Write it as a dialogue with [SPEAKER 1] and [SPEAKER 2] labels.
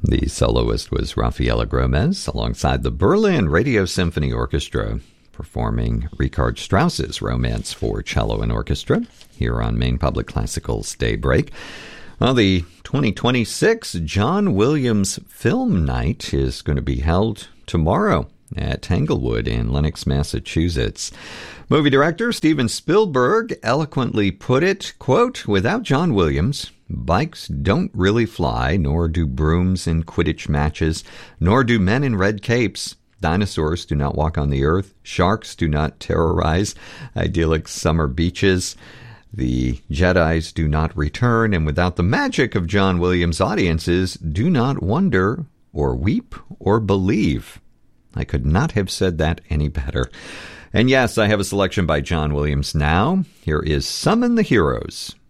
[SPEAKER 1] The soloist was Rafaela Gomez, alongside the Berlin Radio Symphony Orchestra, performing Richard Strauss's Romance for Cello and Orchestra, here on Maine Public Classical's Daybreak. Well, the 2026 John Williams Film Night is going to be held tomorrow at Tanglewood in Lenox, Massachusetts. Movie director Steven Spielberg eloquently put it, quote, "Without John Williams, bikes don't really fly, nor do brooms in Quidditch matches, nor do men in red capes. Dinosaurs do not walk on the earth. Sharks do not terrorize idyllic summer beaches. The Jedis do not return, and without the magic of John Williams, audiences do not wonder or weep or believe." I could not have said that any better. And yes, I have a selection by John Williams now. Here is Summon the Heroes